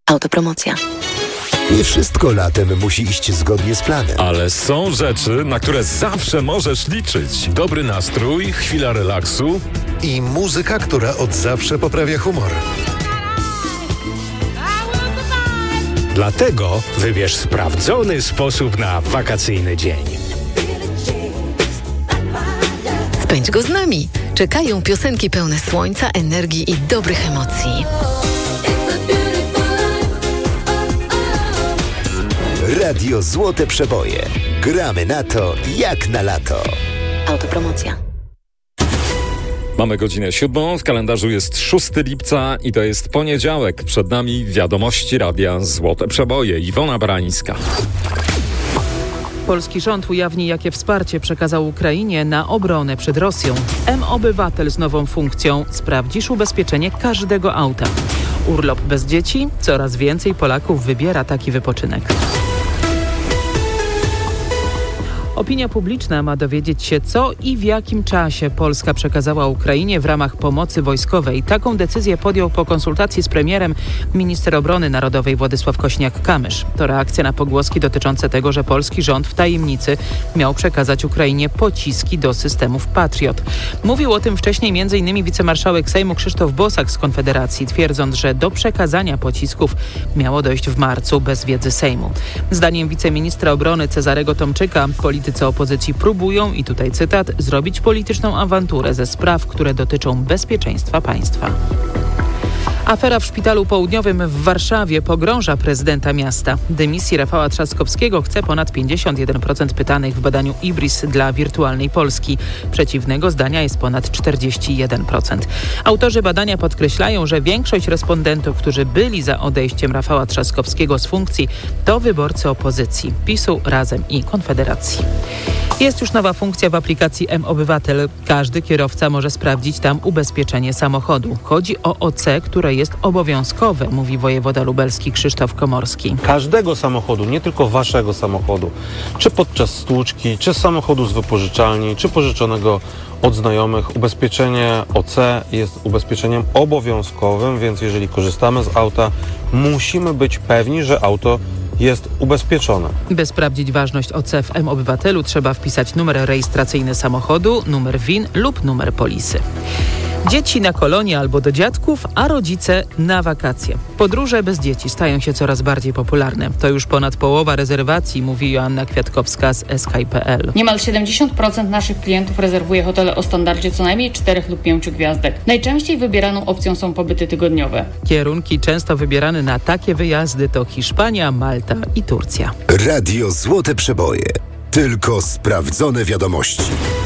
Autopromocja. Nie wszystko latem musi iść zgodnie z planem. Ale są rzeczy, na które zawsze możesz liczyć. Dobry nastrój, chwila relaksu I muzyka, która od zawsze poprawia humor. Dlatego wybierz sprawdzony sposób na wakacyjny dzień. Spędź go z nami. Czekają piosenki pełne słońca, energii i dobrych emocji. Radio Złote Przeboje. Gramy na to, jak na lato. Autopromocja. Mamy godzinę 7, w kalendarzu jest 6 lipca i to jest poniedziałek. Przed nami wiadomości Radia Złote Przeboje. Iwona Barańska. Polski rząd ujawni, jakie wsparcie przekazał Ukrainie na obronę przed Rosją. M-Obywatel z nową funkcją. Sprawdzisz ubezpieczenie każdego auta. Urlop bez dzieci? Coraz więcej Polaków wybiera taki wypoczynek. Opinia publiczna ma dowiedzieć się, co i w jakim czasie Polska przekazała Ukrainie w ramach pomocy wojskowej. Taką decyzję podjął po konsultacji z premierem minister obrony narodowej Władysław Kosiniak-Kamysz. To reakcja na pogłoski dotyczące tego, że polski rząd w tajemnicy miał przekazać Ukrainie pociski do systemów Patriot. Mówił o tym wcześniej m.in. wicemarszałek Sejmu Krzysztof Bosak z Konfederacji, twierdząc, że do przekazania pocisków miało dojść w marcu bez wiedzy Sejmu. Zdaniem wiceministra obrony Cezarego Tomczyka politycy opozycji próbują, i tutaj cytat, zrobić polityczną awanturę ze spraw, które dotyczą bezpieczeństwa państwa. Afera w Szpitalu Południowym w Warszawie pogrąża prezydenta miasta. Dymisji Rafała Trzaskowskiego chce ponad 51% pytanych w badaniu IBRIS dla Wirtualnej Polski. Przeciwnego zdania jest ponad 41%. Autorzy badania podkreślają, że większość respondentów, którzy byli za odejściem Rafała Trzaskowskiego z funkcji, to wyborcy opozycji, PiS-u, Razem i Konfederacji. Jest już nowa funkcja w aplikacji M-Obywatel. Każdy kierowca może sprawdzić tam ubezpieczenie samochodu. Chodzi o OC, które jest obowiązkowe, mówi wojewoda lubelski Krzysztof Komorski. Każdego samochodu, nie tylko waszego samochodu, czy podczas stłuczki, czy samochodu z wypożyczalni, czy pożyczonego od znajomych, ubezpieczenie OC jest ubezpieczeniem obowiązkowym, więc jeżeli korzystamy z auta, musimy być pewni, że auto jest ubezpieczone. By sprawdzić ważność OC w M-Obywatelu, trzeba wpisać numer rejestracyjny samochodu, numer VIN lub numer polisy. Dzieci na kolonie albo do dziadków, a rodzice na wakacje. Podróże bez dzieci stają się coraz bardziej popularne. To już ponad połowa rezerwacji, mówi Joanna Kwiatkowska z Sky.pl. Niemal 70% naszych klientów rezerwuje hotele o standardzie co najmniej 4 lub 5 gwiazdek. Najczęściej wybieraną opcją są pobyty tygodniowe. Kierunki często wybierane na takie wyjazdy to Hiszpania, Malta i Turcja. Radio Złote Przeboje. Tylko sprawdzone wiadomości.